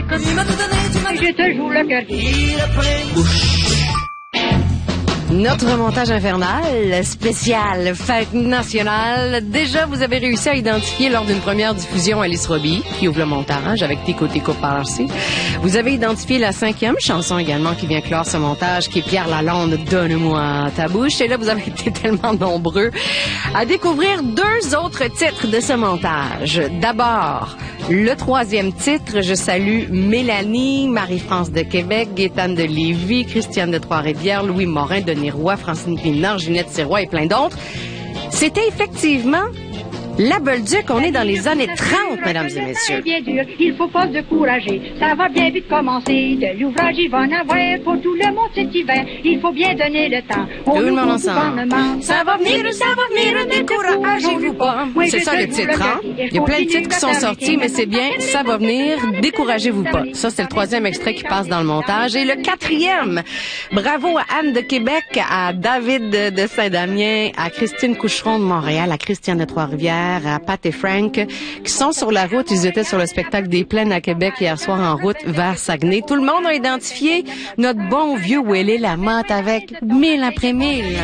Je te joue le cœur. Notre montage infernal spécial Fête nationale. Déjà, vous avez réussi à identifier lors d'une première diffusion Alice Robbie, qui ouvre le montage avec Tico Tico Parsi. Vous avez identifié la 5e chanson également qui vient clore ce montage, qui est Pierre Lalonde, Donne-moi ta bouche. Et là, vous avez été tellement nombreux à découvrir 2 autres titres de ce montage. D'abord, le 3e titre, je salue Mélanie, Marie-France de Québec, Gaétane de Lévis, Christiane de Trois-Rivières, Louis Morin, Denis Roy, Francine Pinard, Ginette Sirois et plein d'autres. C'était effectivement la Bolduc. On est dans les années 30, mesdames et messieurs. Bien dur, il faut pas se décourager. Ça va bien vite commencer. De l'ouvrage, il va en avoir pour tout le monde cet hiver. Il faut bien donner le temps. Tout le monde ensemble. Ça va venir, découragez-vous pas. C'est ça le titre, hein? Il y a plein de titres qui sont sortis, mais c'est bien, ça va venir, découragez-vous pas. Ça, c'est le 3e extrait qui passe dans le montage. Et le 4e, bravo à Anne de Québec, à David de Saint-Damien, à Christine Coucheron de Montréal, à Christiane de Trois-Rivières, à Pat et Frank, qui sont sur la route. Ils étaient sur le spectacle des Plaines à Québec hier soir en route vers Saguenay. Tout le monde a identifié notre bon vieux Willy Lamotte avec 1000 après 1000.